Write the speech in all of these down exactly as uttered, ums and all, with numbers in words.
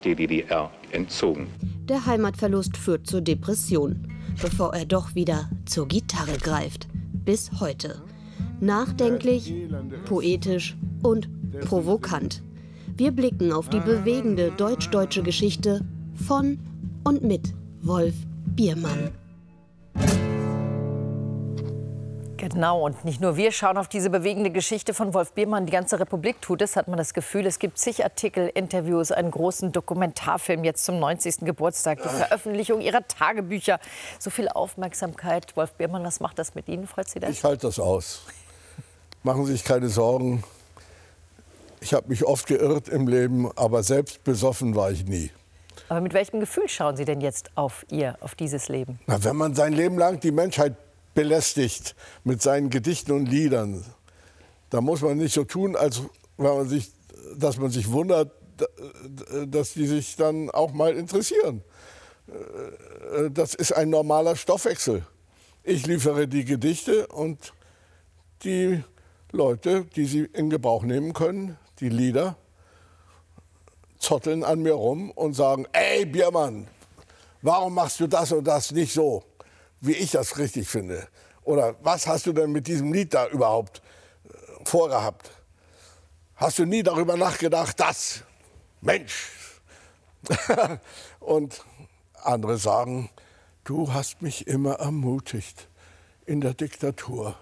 der D D R entzogen. Der Heimatverlust führt zur Depression, bevor er doch wieder zur Gitarre greift. Bis heute. Nachdenklich, poetisch und provokant. Wir blicken auf die bewegende deutsch-deutsche Geschichte von und mit Wolf Biermann. Genau, und nicht nur wir schauen auf diese bewegende Geschichte von Wolf Biermann. Die ganze Republik tut es, hat man das Gefühl. Es gibt zig Artikel, Interviews, einen großen Dokumentarfilm jetzt zum neunzigsten Geburtstag, die Veröffentlichung ihrer Tagebücher. So viel Aufmerksamkeit. Wolf Biermann, was macht das mit Ihnen? Freut Sie das? Ich halte das aus. Machen Sie sich keine Sorgen. Ich habe mich oft geirrt im Leben, aber selbst besoffen war ich nie. Aber mit welchem Gefühl schauen Sie denn jetzt auf Ihr, auf dieses Leben? Na, wenn man sein Leben lang die Menschheit belästigt mit seinen Gedichten und Liedern, da muss man nicht so tun, als wenn man sich, dass man sich wundert, dass die sich dann auch mal interessieren. Das ist ein normaler Stoffwechsel. Ich liefere die Gedichte und die Leute, die sie in Gebrauch nehmen können, die Lieder, zotteln an mir rum und sagen, ey Biermann, warum machst du das und das nicht so, wie ich das richtig finde? Oder was hast du denn mit diesem Lied da überhaupt vorgehabt? Hast du nie darüber nachgedacht, dass, Mensch. Und andere sagen, du hast mich immer ermutigt in der Diktatur.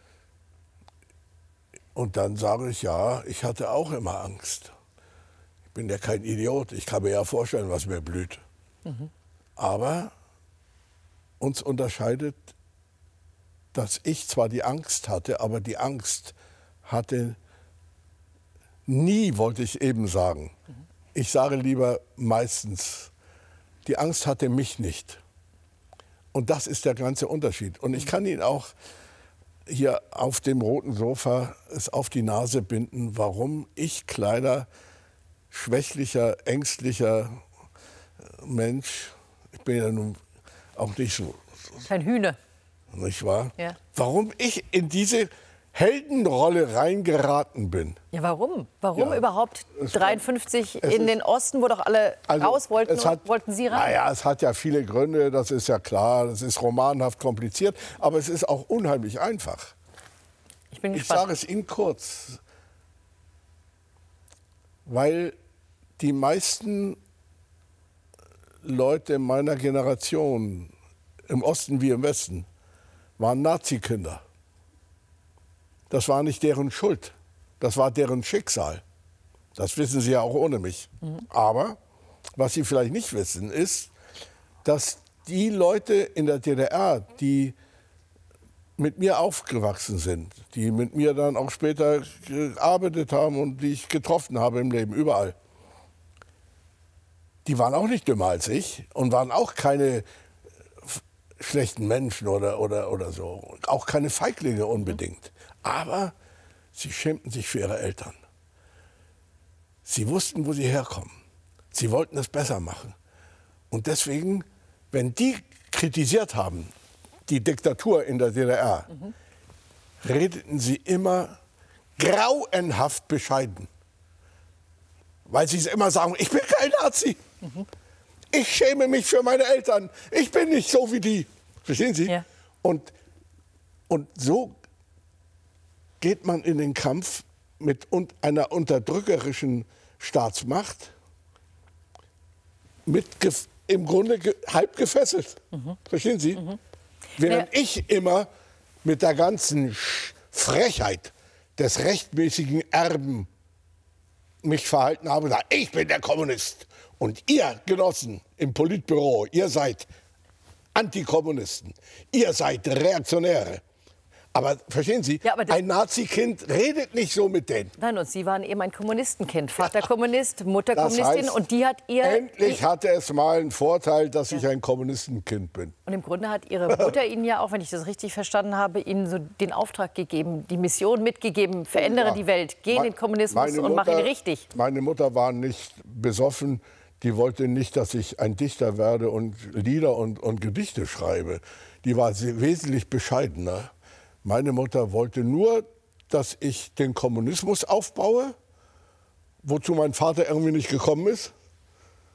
Und dann sage ich, ja, ich hatte auch immer Angst. Ich bin ja kein Idiot, ich kann mir ja vorstellen, was mir blüht. Mhm. Aber uns unterscheidet, dass ich zwar die Angst hatte, aber die Angst hatte nie, wollte ich eben sagen. Mhm. Ich sage lieber meistens, die Angst hatte mich nicht. Und das ist der ganze Unterschied. Und ich kann Ihnen auch hier auf dem roten Sofa es auf die Nase binden, warum ich, kleiner, schwächlicher, ängstlicher Mensch, ich bin ja nun auch nicht so... Kein Hühner. Nicht wahr? Ja. Warum ich in diese Heldenrolle reingeraten bin. Ja, warum? Warum Ja, überhaupt dreiundfünfzig in ist, den Osten, wo doch alle also, raus wollten, es hat, wollten Sie rein? Naja, es hat ja viele Gründe, das ist ja klar, das ist romanhaft kompliziert, aber es ist auch unheimlich einfach. Ich bin Ich gespannt. sage es Ihnen kurz, weil die meisten Leute meiner Generation, im Osten wie im Westen, waren Nazikinder. Das war nicht deren Schuld, das war deren Schicksal. Das wissen Sie ja auch ohne mich. Mhm. Aber was Sie vielleicht nicht wissen, ist, dass die Leute in der D D R, die mit mir aufgewachsen sind, die mit mir dann auch später gearbeitet haben und die ich getroffen habe im Leben, überall, die waren auch nicht dümmer als ich und waren auch keine schlechten Menschen oder, oder, oder so, auch keine Feiglinge unbedingt. Aber sie schämten sich für ihre Eltern. Sie wussten, wo sie herkommen. Sie wollten es besser machen. Und deswegen, wenn die kritisiert haben, die Diktatur in der D D R, mhm. redeten sie immer grauenhaft bescheiden. Weil sie immer sagen, ich bin kein Nazi. Mhm. Ich schäme mich für meine Eltern. Ich bin nicht so wie die. Verstehen Sie? Ja. Und, und so geht man in den Kampf mit einer unterdrückerischen Staatsmacht, mit im Grunde ge halb gefesselt. Mhm. Verstehen Sie? Mhm. Während ja. ich immer mit der ganzen Frechheit des rechtmäßigen Erben mich verhalten habe, gesagt, ich bin der Kommunist. Und ihr, Genossen im Politbüro, ihr seid Antikommunisten. Ihr seid Reaktionäre. Aber verstehen Sie, ja, aber ein Nazi-Kind redet nicht so mit denen. Nein, und Sie waren eben ein Kommunistenkind. Vater Kommunist, Mutter Das Kommunistin. heißt, und die hat ihr... Endlich hatte es mal einen Vorteil, dass ja. ich ein Kommunistenkind bin. Und im Grunde hat Ihre Mutter Ihnen ja auch, wenn ich das richtig verstanden habe, Ihnen so den Auftrag gegeben, die Mission mitgegeben, verändere ja. die Welt, geh in den Kommunismus Meine und Mutter, mach ihn richtig. Meine Mutter war nicht besoffen. Die wollte nicht, dass ich ein Dichter werde und Lieder und, und Gedichte schreibe. Die war wesentlich bescheidener. Meine Mutter wollte nur, dass ich den Kommunismus aufbaue, wozu mein Vater irgendwie nicht gekommen ist.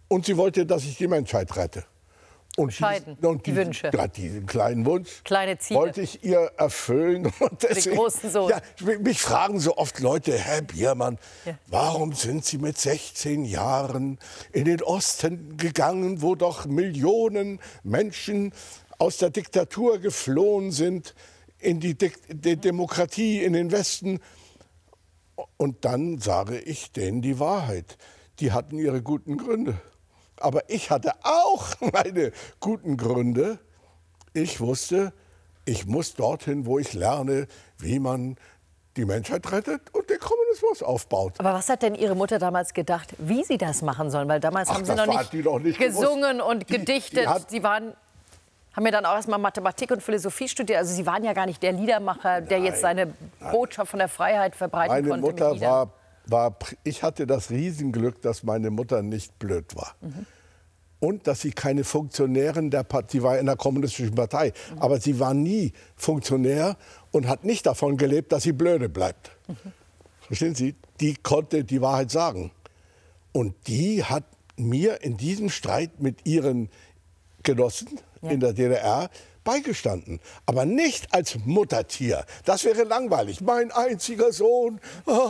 Und sie wollte, dass ich die Menschheit rette. Und Scheiden, diesen, und die diesen, Wünsche. Ja, diesen kleinen Wunsch Kleine Ziele. wollte ich ihr erfüllen. Und deswegen, den großen Sohn. Ja, mich fragen so oft Leute, Herr Biermann, Ja. warum sind Sie mit sechzehn Jahren in den Osten gegangen, wo doch Millionen Menschen aus der Diktatur geflohen sind, in die, Dik die Demokratie, in den Westen? Und dann sage ich denen die Wahrheit. Die hatten ihre guten Gründe. Aber ich hatte auch meine guten Gründe. Ich wusste, ich muss dorthin, wo ich lerne, wie man die Menschheit rettet und den Kommunismus aufbaut. Aber was hat denn Ihre Mutter damals gedacht, wie Sie das machen sollen? Weil damals Ach, haben Sie das noch hat nicht, die doch nicht gesungen gewusst. und Die- gedichtet. die hat- Sie waren, haben ja dann auch erstmal Mathematik und Philosophie studiert. Also Sie waren ja gar nicht der Liedermacher, der jetzt seine Botschaft von der Freiheit verbreiten Meine konnte. mit Mutter Liedern. war, war, ich hatte das Riesenglück, dass meine Mutter nicht blöd war. Mhm. Und dass sie keine Funktionärin der Partei, sie war in der kommunistischen Partei, Mhm. aber sie war nie Funktionär und hat nicht davon gelebt, dass sie blöde bleibt. Mhm. Verstehen Sie? Die konnte die Wahrheit sagen. Und die hat mir in diesem Streit mit ihren Genossen Ja. in der D D R beigestanden. Aber nicht als Muttertier. Das wäre langweilig. Mein einziger Sohn.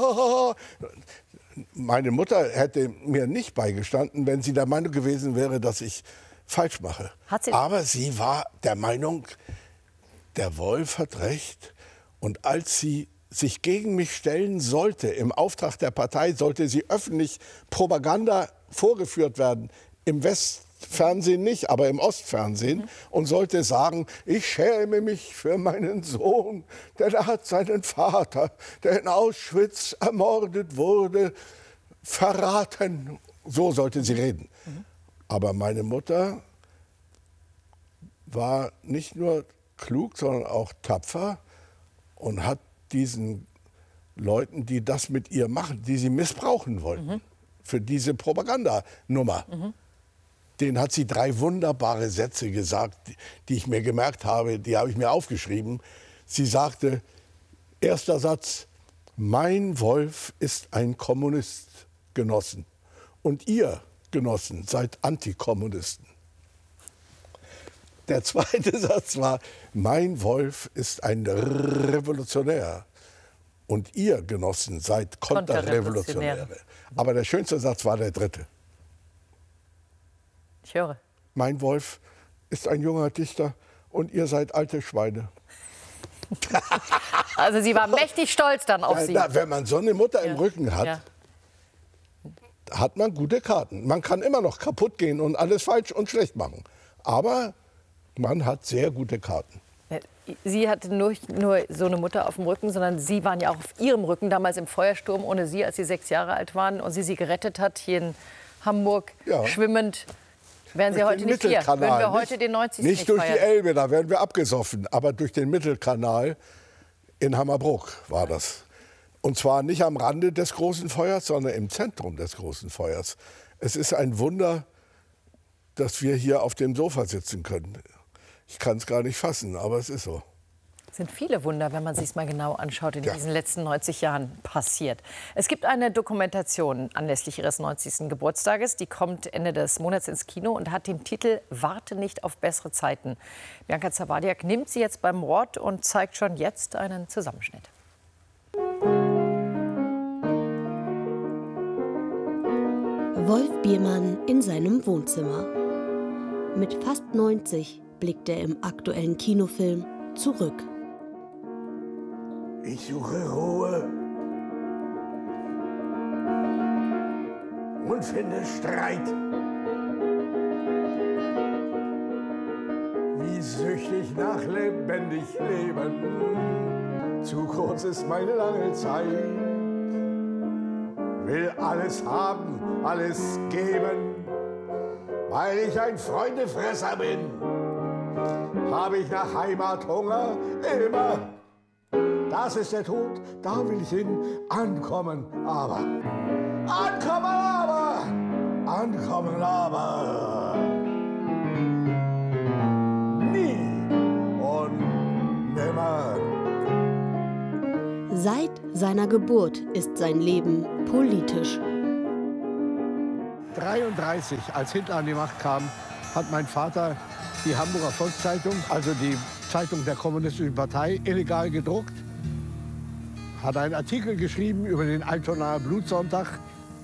Meine Mutter hätte mir nicht beigestanden, wenn sie der Meinung gewesen wäre, dass ich falsch mache. Hat sie- Aber sie war der Meinung, der Wolf hat recht. Und als sie sich gegen mich stellen sollte, im Auftrag der Partei, sollte sie öffentlich Propaganda vorgeführt werden. Im Westfernsehen nicht, aber im Ostfernsehen. Mhm. Und sollte sagen, ich schäme mich für meinen Sohn, denn er hat seinen Vater, der in Auschwitz ermordet wurde, verraten. So sollte sie reden. Mhm. Aber meine Mutter war nicht nur klug, sondern auch tapfer und hat diesen Leuten, die das mit ihr machen, die sie missbrauchen wollten, Mhm. für diese Propagandanummer, denen hat sie drei wunderbare Sätze gesagt, die, die ich mir gemerkt habe, die habe ich mir aufgeschrieben. Sie sagte, erster Satz, mein Wolf ist ein Kommunist, Genossen. Und ihr, Genossen, seid Antikommunisten. Der zweite Satz war, mein Wolf ist ein Revolutionär. Und ihr, Genossen, seid Konterrevolutionäre. Konterrevolutionäre. Aber der schönste Satz war der dritte. Ich höre. Mein Wolf ist ein junger Dichter und ihr seid alte Schweine. Also Sie war mächtig stolz dann auf Ja, Sie. na, wenn man so eine Mutter im Rücken hat, Ja. hat man gute Karten. Man kann immer noch kaputt gehen und alles falsch und schlecht machen. Aber man hat sehr gute Karten. Sie hatte nicht nur so eine Mutter auf dem Rücken, sondern Sie waren ja auch auf Ihrem Rücken damals im Feuersturm ohne Sie, als Sie sechs Jahre alt waren und sie Sie gerettet hat, hier in Hamburg, Ja. schwimmend. Wären Sie Durch heute den nicht hier, Mittelkanal. würden wir heute nicht, den neunzigsten Nicht durch die feiern. Elbe, da wären wir abgesoffen. Aber durch den Mittelkanal in Hammerbrook war das. Und zwar nicht am Rande des großen Feuers, sondern im Zentrum des großen Feuers. Es ist ein Wunder, dass wir hier auf dem Sofa sitzen können. Ich kann es gar nicht fassen, aber es ist so. Es sind viele Wunder, wenn man sich mal genau anschaut, in Ja. diesen letzten neunzig Jahren passiert. Es gibt eine Dokumentation anlässlich Ihres neunzigsten Geburtstages. Die kommt Ende des Monats ins Kino und hat den Titel Warte nicht auf bessere Zeiten. Bianca Zawadiak nimmt sie jetzt beim Wort und zeigt schon jetzt einen Zusammenschnitt. Wolf Biermann in seinem Wohnzimmer. Mit fast neunzig blickt er im aktuellen Kinofilm zurück. Ich suche Ruhe und finde Streit. Wie süchtig nach lebendig Leben. Zu kurz ist meine lange Zeit. Will alles haben, alles geben. Weil ich ein Freundefresser bin, habe ich nach Heimat Hunger immer. Das ist der Tod, da will ich hin ankommen, aber, ankommen aber, ankommen aber, nie und nimmer. Seit seiner Geburt ist sein Leben politisch. neunzehnhundertdreiunddreißig, als Hitler an die Macht kam, hat mein Vater die Hamburger Volkszeitung, also die Zeitung der Kommunistischen Partei, illegal gedruckt. Hat einen Artikel geschrieben über den Altonaer Blutsonntag.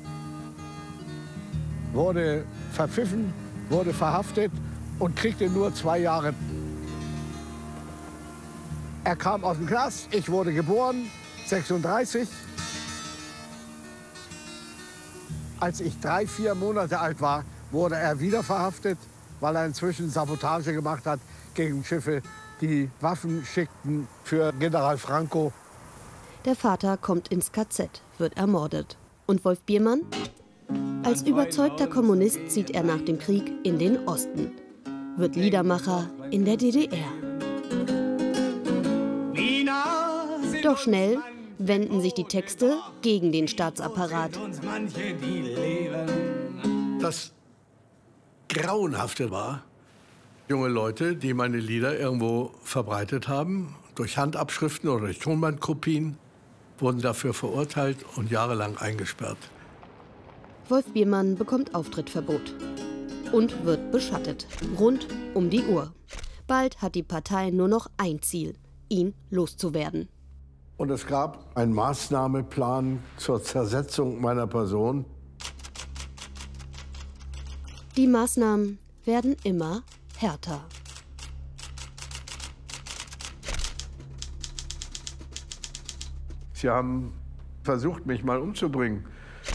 Wurde verpfiffen, wurde verhaftet und kriegte nur zwei Jahre. Er kam aus dem Knast, ich wurde geboren, sechsunddreißig. Als ich drei, vier Monate alt war, wurde er wieder verhaftet, weil er inzwischen Sabotage gemacht hat gegen Schiffe, die Waffen schickten für General Franco. Der Vater kommt ins K Z, wird ermordet. Und Wolf Biermann? Als überzeugter Kommunist zieht er nach dem Krieg in den Osten, wird Liedermacher in der D D R. Doch schnell wenden sich die Texte gegen den Staatsapparat. Das Grauenhafte war, junge Leute, die meine Lieder irgendwo verbreitet haben, durch Handabschriften oder durch Tonbandkopien, wurden dafür verurteilt und jahrelang eingesperrt. Wolf Biermann bekommt Auftrittverbot und wird beschattet, rund um die Uhr. Bald hat die Partei nur noch ein Ziel, ihn loszuwerden. Und es gab einen Maßnahmeplan zur Zersetzung meiner Person. Die Maßnahmen werden immer härter. Sie haben versucht, mich mal umzubringen.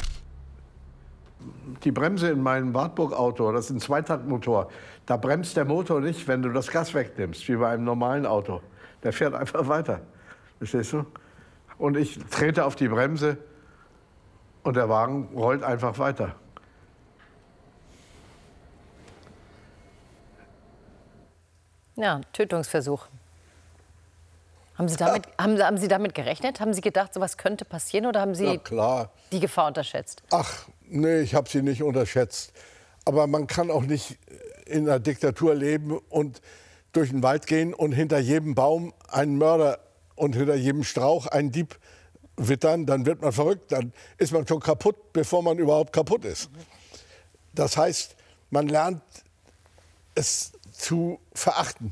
Die Bremse in meinem Wartburg-Auto, das ist ein Zweitaktmotor, da bremst der Motor nicht, wenn du das Gas wegnimmst, wie bei einem normalen Auto. Der fährt einfach weiter. Verstehst du? Und ich trete auf die Bremse und der Wagen rollt einfach weiter. Ja, Tötungsversuch. Haben Sie, damit, haben, haben Sie damit gerechnet? Haben Sie gedacht, sowas könnte passieren oder haben Sie Na klar. die Gefahr unterschätzt? Ach, nee, ich habe sie nicht unterschätzt. Aber man kann auch nicht in einer Diktatur leben und durch den Wald gehen und hinter jedem Baum einen Mörder und hinter jedem Strauch einen Dieb wittern. Dann wird man verrückt, dann ist man schon kaputt, bevor man überhaupt kaputt ist. Das heißt, man lernt es zu verachten,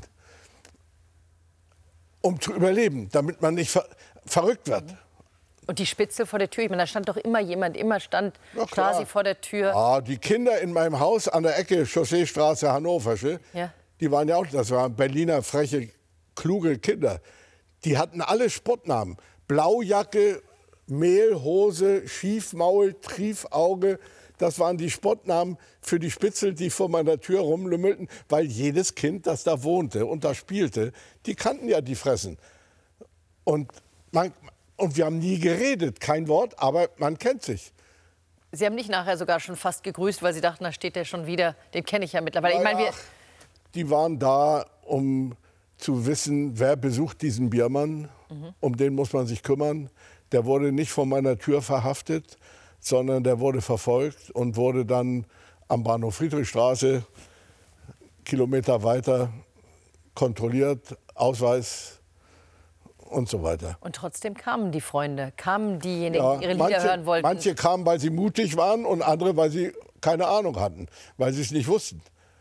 um zu überleben, damit man nicht ver verrückt wird. Und die Spitze vor der Tür, ich meine, da stand doch immer jemand, immer stand Stasi vor der Tür. Ah, die Kinder in meinem Haus an der Ecke Chausseestraße Hannoversche, Ja. die waren ja auch, das waren Berliner freche, kluge Kinder. Die hatten alle Spottnamen. Blaujacke, Mehlhose, Schiefmaul, Triefauge. Das waren die Spottnamen für die Spitzel, die vor meiner Tür rumlümmelten, weil jedes Kind, das da wohnte und da spielte, die kannten ja die Fressen. Und, man, und wir haben nie geredet, kein Wort, aber man kennt sich. Sie haben nicht nachher sogar schon fast gegrüßt, weil Sie dachten, da steht der schon wieder, den kenne ich ja mittlerweile. Ich meine, wir die waren da, um zu wissen, wer besucht diesen Biermann. Mhm. Um den muss man sich kümmern. Der wurde nicht vor meiner Tür verhaftet, sondern der wurde verfolgt und wurde dann am Bahnhof Friedrichstraße, Kilometer weiter, kontrolliert, Ausweis und so weiter. Und trotzdem kamen die Freunde, kamen diejenigen, Ja, die ihre Lieder manche, hören wollten. Manche kamen, weil sie mutig waren und andere, weil sie keine Ahnung hatten, weil sie es nicht wussten.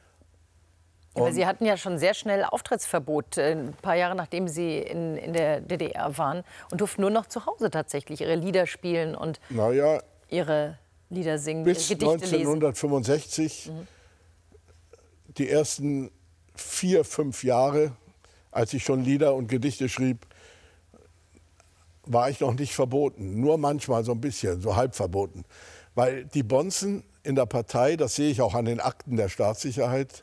Aber Sie hatten ja schon sehr schnell Auftrittsverbot, äh, ein paar Jahre nachdem Sie in, in der D D R waren und durften nur noch zu Hause tatsächlich Ihre Lieder spielen und Na ja, Ihre Lieder singen, bis Gedichte lesen. neunzehnhundertfünfundsechzig, mhm. die ersten vier, fünf Jahre, als ich schon Lieder und Gedichte schrieb, war ich noch nicht verboten. Nur manchmal so ein bisschen, so halb verboten. Weil die Bonzen in der Partei, das sehe ich auch an den Akten der Staatssicherheit,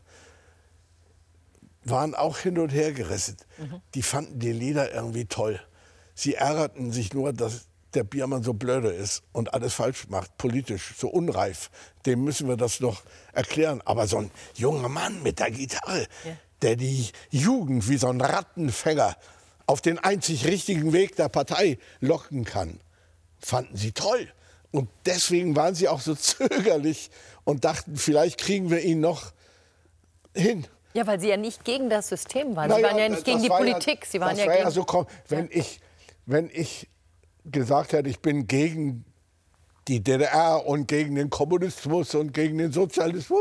waren auch hin und her gerissen. Mhm. Die fanden die Lieder irgendwie toll. Sie ärgerten sich nur, dass der Biermann so blöde ist und alles falsch macht, politisch, so unreif. Dem müssen wir das noch erklären. Aber so ein junger Mann mit der Gitarre, ja. der die Jugend wie so ein Rattenfänger auf den einzig richtigen Weg der Partei locken kann, fanden sie toll. Und deswegen waren sie auch so zögerlich und dachten, vielleicht kriegen wir ihn noch hin. Ja, weil Sie ja nicht gegen das System waren. Na Sie ja, waren ja nicht gegen die Politik. Ja, Sie waren das ja war gegen... ja so, wenn, ich, wenn ich gesagt hätte, ich bin gegen die D D R und gegen den Kommunismus und gegen den Sozialismus.